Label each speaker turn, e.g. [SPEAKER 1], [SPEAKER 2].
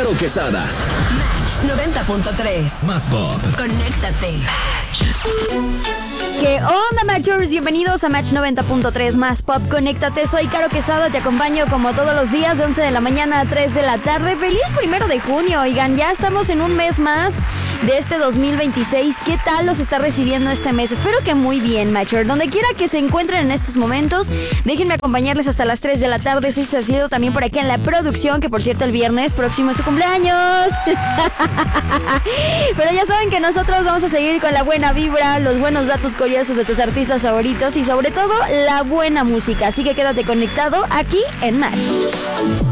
[SPEAKER 1] Caro Quesada.
[SPEAKER 2] Match 90.3.
[SPEAKER 1] Más pop.
[SPEAKER 2] Conéctate.
[SPEAKER 3] ¿Qué onda, Matchers? Bienvenidos a Match 90.3 Más Pop. Conéctate, soy Caro Quesada, te acompaño como todos los días de 11 de la mañana a 3 de la tarde. ¡Feliz 1 de junio! Oigan, ya estamos en un mes más de este 2026. ¿Qué tal los está recibiendo este mes? Espero que muy bien, Matcher. Donde quiera que se encuentren en estos momentos, déjenme acompañarles hasta las 3 de la tarde. Si se ha sido también por aquí en la producción, que por cierto el viernes próximo es su cumpleaños. Pero ya saben que nosotros vamos a seguir con la buena vibra, los buenos datos curiosos de tus artistas favoritos y sobre todo la buena música. Así que quédate conectado aquí en Match.